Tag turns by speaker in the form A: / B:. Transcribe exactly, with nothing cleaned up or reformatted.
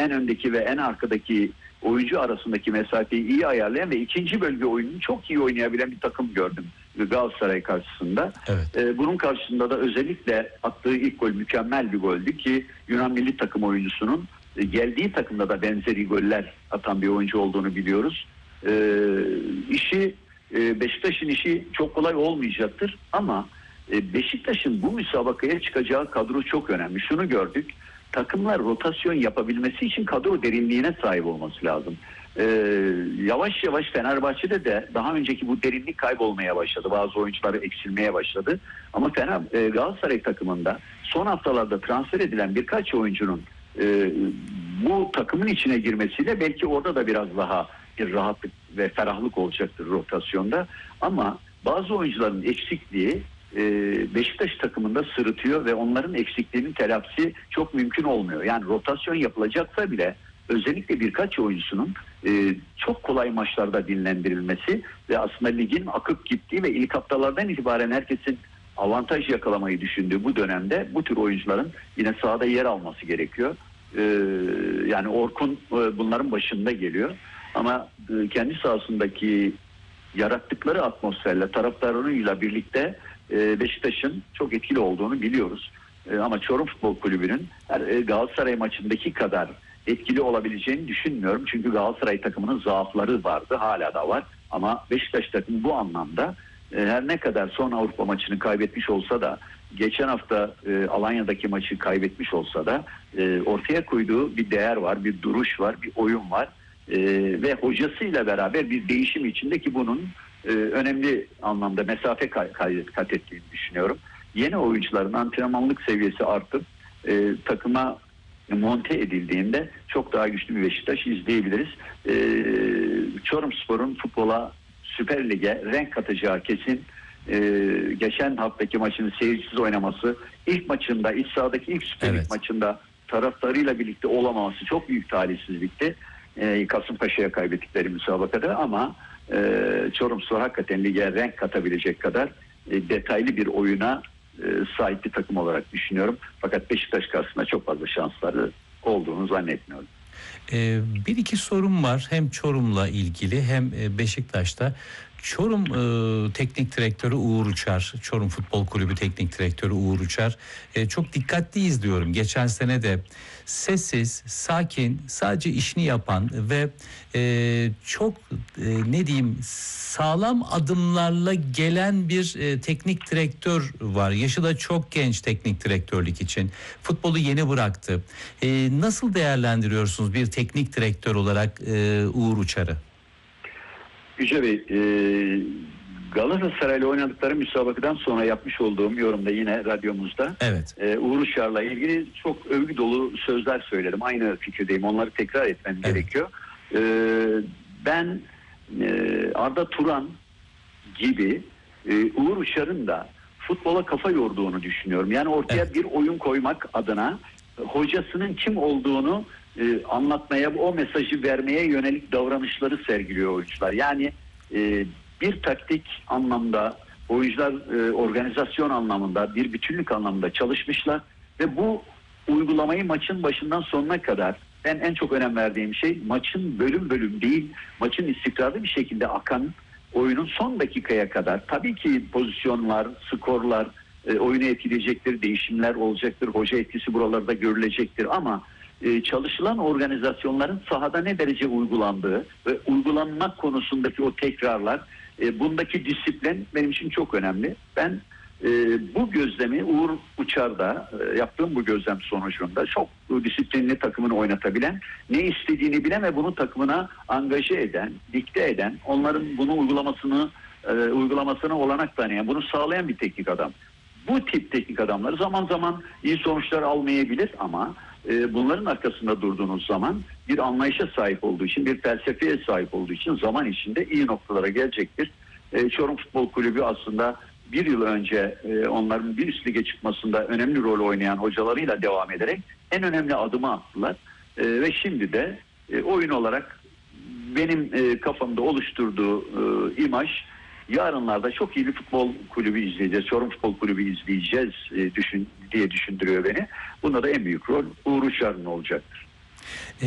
A: en öndeki ve en arkadaki oyuncu arasındaki mesafeyi iyi ayarlayan ve ikinci bölge oyununu çok iyi oynayabilen bir takım gördüm Galatasaray karşısında.
B: Evet.
A: Ee, bunun karşısında da özellikle attığı ilk gol mükemmel bir goldü ki Yunan milli takım oyuncusunun e, geldiği takımda da benzeri goller atan bir oyuncu olduğunu biliyoruz. Ee, işi e, Beşiktaş'ın işi çok kolay olmayacaktır ama e, Beşiktaş'ın bu müsabakaya çıkacağı kadro çok önemli. Şunu gördük. Takımlar rotasyon yapabilmesi için kadro derinliğine sahip olması lazım. Ee, yavaş yavaş Fenerbahçe'de de daha önceki bu derinlik kaybolmaya başladı. Bazı oyuncuları eksilmeye başladı. Ama Fener, e, Galatasaray takımında son haftalarda transfer edilen birkaç oyuncunun e, bu takımın içine girmesiyle belki orada da biraz daha bir rahatlık ve ferahlık olacaktır rotasyonda. Ama bazı oyuncuların eksikliği Beşiktaş takımında sırıtıyor ve onların eksikliğinin telafisi çok mümkün olmuyor. Yani rotasyon yapılacaksa bile özellikle birkaç oyuncusunun çok kolay maçlarda dinlendirilmesi ve aslında ligin akıp gittiği ve ilk haftalardan itibaren herkesin avantaj yakalamayı düşündüğü bu dönemde bu tür oyuncuların yine sahada yer alması gerekiyor. Yani Orkun bunların başında geliyor ama kendi sahasındaki yarattıkları atmosferle, taraftarlarıyla birlikte Beşiktaş'ın çok etkili olduğunu biliyoruz. Ama Çorum Futbol Kulübü'nün Galatasaray maçındaki kadar etkili olabileceğini düşünmüyorum. Çünkü Galatasaray takımının zaafları vardı, hala da var. Ama Beşiktaş takımı bu anlamda her ne kadar son Avrupa maçını kaybetmiş olsa da, geçen hafta Alanya'daki maçı kaybetmiş olsa da ortaya koyduğu bir değer var, bir duruş var, bir oyun var. Ve hocasıyla beraber bir değişim içinde ki bunun Ee, önemli anlamda mesafe kat ettiğini düşünüyorum. Yeni oyuncuların antrenmanlık seviyesi artıp e, takıma monte edildiğinde çok daha güçlü bir Beşiktaş izleyebiliriz. E, Çorumspor'un futbola, Süper Lig'e renk katacağı kesin. E, geçen haftaki maçını seyircisiz oynaması, ilk maçında, iç sahadaki ilk Süper Lig
B: evet.
A: maçında taraftarıyla birlikte olamaması çok büyük talihsizlikti. E, Kasımpaşa'ya kaybettikleri müsabakada ama Ee, Çorumspor hakikaten lige renk katabilecek kadar e, detaylı bir oyuna e, sahip bir takım olarak düşünüyorum. Fakat Beşiktaş karşısında çok fazla şansları olduğunu zannetmiyorum.
B: Ee, bir iki sorum var hem Çorum'la ilgili hem Beşiktaş'ta. Çorum e, Teknik Direktörü Uğur Uçar, Çorum Futbol Kulübü Teknik Direktörü Uğur Uçar. E, çok dikkatli izliyorum. Geçen sene de sessiz, sakin, sadece işini yapan ve e, çok e, ne diyeyim sağlam adımlarla gelen bir e, teknik direktör var. Yaşı da çok genç teknik direktörlük için. Futbolu yeni bıraktı. E, nasıl değerlendiriyorsunuz bir teknik direktör olarak e, Uğur Uçar'ı?
A: Yüce Bey, e, Galatasaray'la oynadıkları müsabakadan sonra yapmış olduğum yorumda yine radyomuzda
B: evet.
A: e, Uğur Uçar'la ilgili çok övgü dolu sözler söyledim. Aynı fikirdeyim. Onları tekrar etmem evet. gerekiyor. E, ben e, Arda Turan gibi e, Uğur Uçar'ın da futbola kafa yorduğunu düşünüyorum. Yani ortaya evet. bir oyun koymak adına hocasının kim olduğunu e, anlatmaya, o mesajı vermeye yönelik davranışları sergiliyor oyuncular. Yani e, bir taktik anlamda, oyuncular e, organizasyon anlamında, bir bütünlük anlamında çalışmışlar ve bu uygulamayı maçın başından sonuna kadar ben en çok önem verdiğim şey maçın bölüm bölüm değil, maçın istikrarlı bir şekilde akan oyunun son dakikaya kadar tabii ki pozisyonlar, skorlar e, oyunu etkileyecektir, değişimler olacaktır, hoca etkisi buralarda görülecektir ama e, çalışılan organizasyonların sahada ne derece uygulandığı ve uygulanmak konusundaki o tekrarlar, e, bundaki disiplin benim için çok önemli. Ben e, bu gözlemi Uğur Uçar'da e, yaptığım bu gözlem sonucunda çok disiplinli takımını oynatabilen, ne istediğini bilen ve bunu takımına angaje eden, dikte eden, onların bunu uygulamasını e, uygulamasına olanak tanıyan, bunu sağlayan bir teknik adam. Bu tip teknik adamları zaman zaman iyi sonuçlar almayabilir ama e, bunların arkasında durduğunuz zaman bir anlayışa sahip olduğu için, bir felsefeye sahip olduğu için zaman içinde iyi noktalara gelecektir. E, Çorum Futbol Kulübü aslında bir yıl önce e, onların bir üst lige çıkmasında önemli rol oynayan hocalarıyla devam ederek en önemli adımı attılar. E, ve şimdi de e, oyun olarak benim e, kafamda oluşturduğu e, imaj, yarınlarda çok iyi bir futbol kulübü izleyeceğiz, Çorum Futbol Kulübü izleyeceğiz e, düşün, diye düşündürüyor beni. Bunda da en büyük rol Uğur Uçar'ın olacaktır.